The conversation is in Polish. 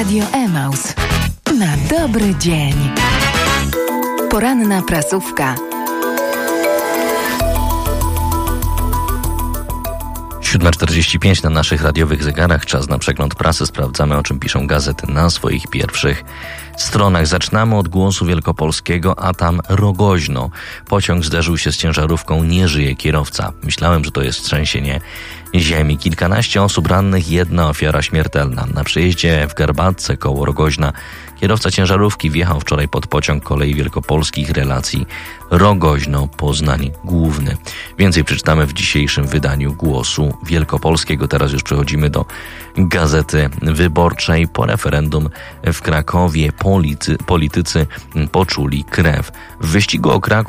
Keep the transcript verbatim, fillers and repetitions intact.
Radio Emaus. Na dobry dzień. Poranna prasówka. siódma czterdzieści pięć na naszych radiowych zegarach. Czas na przegląd prasy. Sprawdzamy, o czym piszą gazety na swoich pierwszych stronach. Zaczynamy od Głosu Wielkopolskiego, a tam Rogoźno. Pociąg zderzył się z ciężarówką, nie żyje kierowca. Myślałem, że to jest trzęsienie ziemi. Kilkanaście osób rannych, jedna ofiara śmiertelna. Na przejeździe w Garbatce koło Rogoźna kierowca ciężarówki wjechał wczoraj pod pociąg Kolei Wielkopolskich relacji Rogoźno-Poznań Główny. Więcej przeczytamy w dzisiejszym wydaniu Głosu Wielkopolskiego. Teraz już przechodzimy do Gazety Wyborczej. Po referendum w Krakowie politycy, politycy poczuli krew. W wyścigu o Kraków